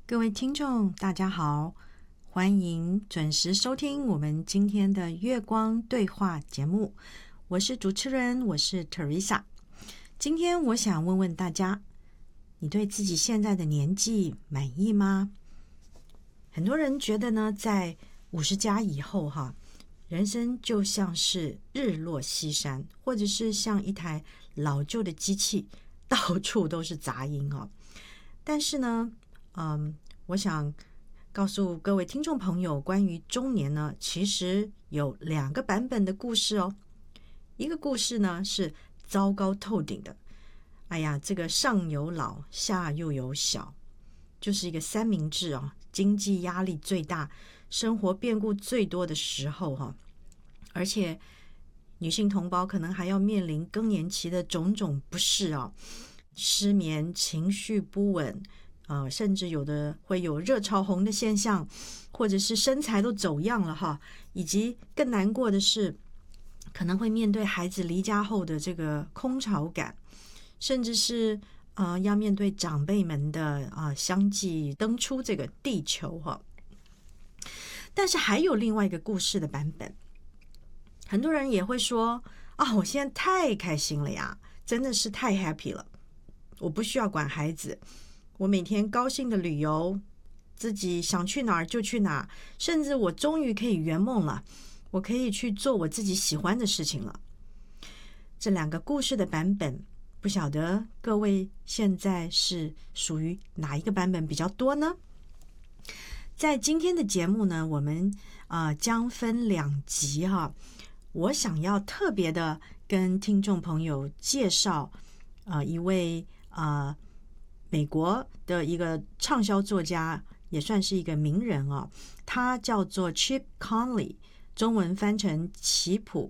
各位听众大家好，欢迎准时收听我们今天的月光对话节目，我是主持人，我是 Teresa。 今天我想问问大家，你对自己现在的年纪满意吗？很多人觉得呢，在50加以后人生就像是日落西山，或者是像一台老旧的机器，到处都是杂音但是呢我想告诉各位听众朋友，关于中年呢，其实有2个版本的故事哦。一个故事呢是糟糕透顶的，哎呀，这个上有老下又有小，就是一个三明治经济压力最大，生活变故最多的时候而且女性同胞可能还要面临更年期的种种不适失眠、情绪不稳甚至有的会有热潮红的现象，或者是身材都走样了以及更难过的是，可能会面对孩子离家后的这个空巢感，甚至是要面对长辈们的相继登出这个地球但是还有另外一个故事的版本，很多人也会说我现在太开心了呀，真的是太 happy 了，我不需要管孩子，我每天高兴的旅游，自己想去哪儿就去哪儿，甚至我终于可以圆梦了，我可以去做我自己喜欢的事情了。这2个故事的版本，不晓得各位现在是属于哪一个版本比较多呢？在今天的节目呢，我们将分2集我想要特别的跟听众朋友介绍一位美国的一个畅销作家，也算是一个名人他叫做 Chip Conley， 中文翻成齐普